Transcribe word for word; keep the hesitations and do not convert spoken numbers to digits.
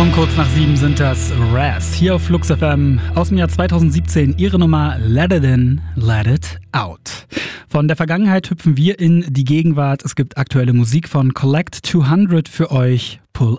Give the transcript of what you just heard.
Um kurz nach sieben sind das Raz hier auf Flux F M aus dem Jahr zweitausendsiebzehn. Ihre Nummer Let It In, Let It Out. Von der Vergangenheit hüpfen wir in die Gegenwart. Es gibt aktuelle Musik von Collect zweihundert für euch.